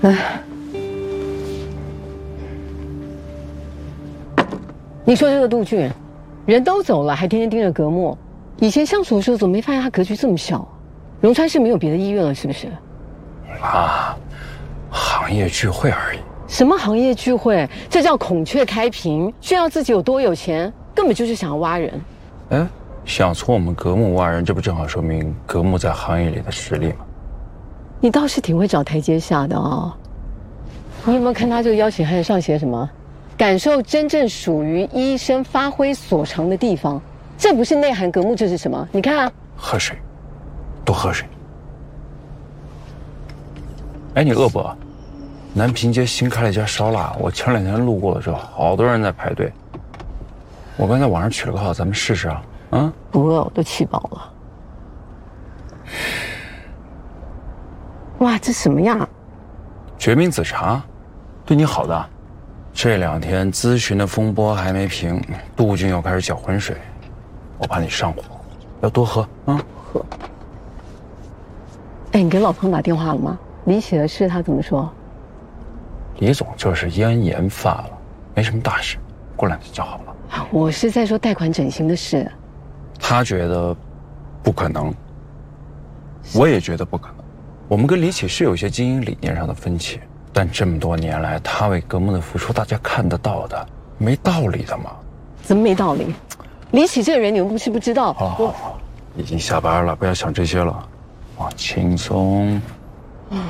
哎，你说这个杜俊，人都走了，还天天盯着格木。以前相处的时候，怎么没发现他格局这么小？荣川是没有别的意愿了，是不是？ 啊，行业聚会而已。 什么行业聚会？这叫孔雀开屏，炫耀自己有多有钱，根本就是想要挖人。 哎，想从我们格木挖人，这不正好说明格木在行业里的实力吗？ 你倒是挺会找台阶下的哦。你有没有看他这个邀请函上写什么？感受真正属于医生发挥所长的地方，这不是内涵格木，这是什么？你看啊。 喝水，多喝水。哎，你饿不饿？南平街新开了一家烧腊，我前2天路过的时候，好多人在排队。我刚才网上取了个号，咱们试试啊。啊？ 不饿，我都气饱了。哇，这什么呀？ 决明子茶，对你好的。这2天咨询的风波还没平，杜俊又开始搅浑水，我怕你上火，要多喝啊。 喝。哎，你给老彭打电话了吗？李喜的事他怎么说？ 李总就是咽炎发了，没什么大事，过2天就好了。 我是在说贷款整形的事。 他觉得不可能，我也觉得不可能。我们跟李启是有些经营理念上的分歧，但这么多年来，他为格木的付出，大家看得到的，没道理的嘛。 怎么没道理？李启这个人，你们不知道。 好了好了，已经下班了，不要想这些了，放轻松。